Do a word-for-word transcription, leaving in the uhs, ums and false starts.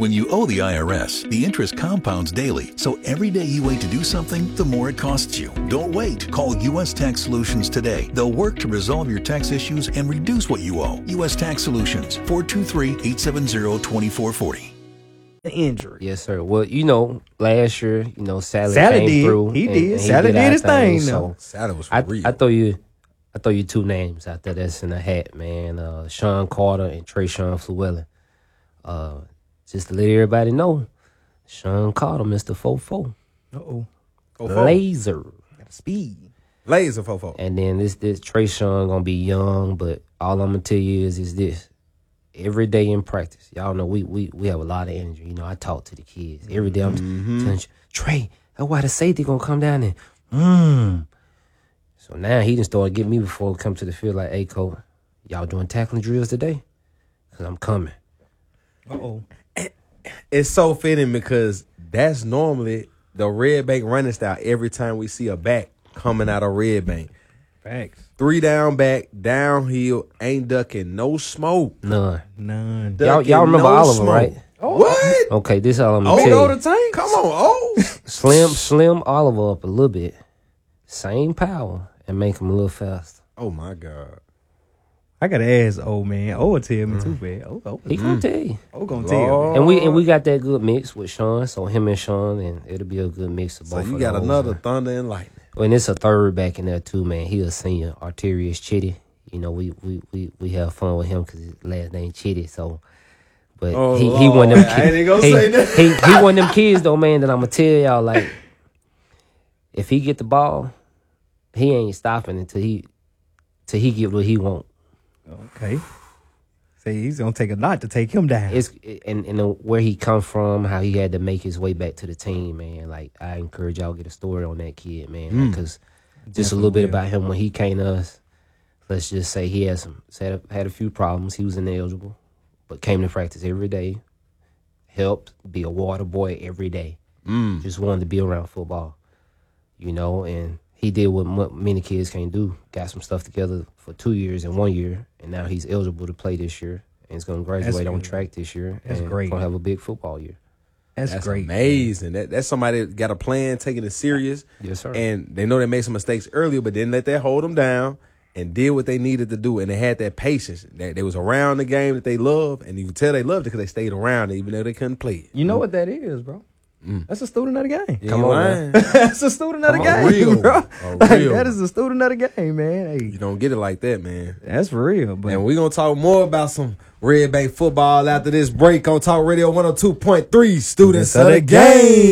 When you owe the I R S, the interest compounds daily, so every day you wait to do something, the more it costs you. Don't wait. Call U S Tax Solutions today. They'll work to resolve your tax issues and reduce what you owe. U S Tax Solutions, four two three, eight seven zero, two four four zero. Injury. Yes, sir. Well, you know, last year, you know, Sally, Sally came did. through. He and, did. and Sally did our his thing, So though. Sally was for I, real. I throw you, I throw you two names out there that's in the hat, man. Uh, Sean Carter and Trayshawn Fluellen. Uh, just to let everybody know, Sean Carter, Mister four four. Uh-oh. Laser. Got speed. Laser fofo. And then this this Trayshawn gonna be young, but all I'm gonna tell you is is this. Every day in practice, y'all know we we we have a lot of energy. You know, I talk to the kids. Every day I'm Mm-hmm. telling you, Trey, that's why the safety gonna come down there. Mm. So now he done started getting me before we come to the field like, hey, coach, y'all doing tackling drills today? Because I'm coming. Uh-oh. It's so fitting because that's normally the Red Bank running style every time we see a back coming out of Red Bank. Facts. Three down back, downhill, ain't ducking no smoke. None. None. Y'all, Ducking y'all remember no Oliver, smoke. right? What? Okay, this all I'm Oh, gonna go tell to you. tank. Come on, oh. Slim, slim Oliver up a little bit. Same power and make him a little faster. Oh my God. I gotta ask old man. Oh, tell me too, man. Oh, oh. He gonna tell you. Oh, gonna tell me. And we and we got that good mix with Sean, so him and Sean, and it'll be a good mix of So both. you of got those, another man. thunder and lightning. And it's a third back in there too, man. He a senior, Arterius Chitty. You know, we we we, we have fun with him because his last name Chitty. So, but Oh, he he one Lord. of them. I ain't even gonna he, say that. he he one of them kids though, man. That I'm gonna tell y'all like, if he get the ball, he ain't stopping until he till he get what he want. Okay. Say he's gonna take a lot to take him down. It's and and the- where he come from, how he had to make his way back to the team, man. Like I encourage y'all to get a story on that kid, man, because just a little bit about him when he came to us. Let's just say he had some had a, had a few problems. He was ineligible, but came to practice every day. Helped be a water boy every day. Mm. Just wanted to be around football, you know. And he did what m- many kids can't do. Got some stuff together for two years and one year, and now he's eligible to play this year. And he's gonna graduate on good. track this year. That's and great. Gonna have a big football year. That's, That's great. amazing. That that's somebody that got a plan, taking it serious. Yes, sir. And they know they made some mistakes earlier, but didn't let that hold them down and did what they needed to do. And they had that patience. They, they was around the game that they love, and you can tell they loved it because they stayed around it, even though they couldn't play it. You know what that is, bro? That's a student of the game. You Come ain't on, lying. That's a student of the Come on, game, real. bro. A Like, real. that is a student of the game, man. You Hey, don't get it like that, man. that's real. But And we're going to talk more about some Red Bank football after this break on Talk Radio one oh two point three, Students of the Game.